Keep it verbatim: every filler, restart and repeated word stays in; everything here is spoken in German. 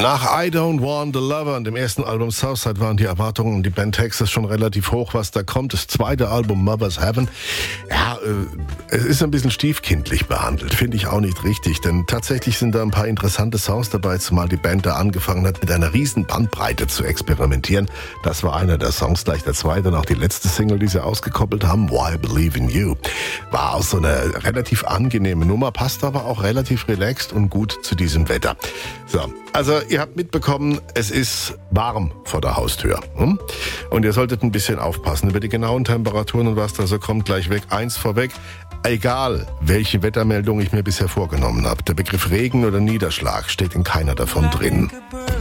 Nach I Don't Want a Lover und dem ersten Album Southside waren die Erwartungen an die Band Texas schon relativ hoch, was da kommt. Das zweite Album Mother's Heaven, ja, äh, es ist ein bisschen stiefkindlich behandelt, finde ich auch nicht richtig, denn tatsächlich sind da ein paar interessante Songs dabei, zumal die Band da angefangen hat, mit einer riesen Bandbreite zu experimentieren. Das war einer der Songs, gleich der zweite und auch die letzte Single, die sie ausgekoppelt haben, Why I Believe in You. War auch so eine relativ angenehme Nummer, passt aber auch relativ relaxed und gut zu diesem Wetter. So, also ihr habt mitbekommen, es ist warm vor der Haustür. Hm? Und ihr solltet ein bisschen aufpassen über die genauen Temperaturen und was da so kommt, gleich weg. Eins vorweg, egal welche Wettermeldung ich mir bisher vorgenommen habe, der Begriff Regen oder Niederschlag steht in keiner davon drin.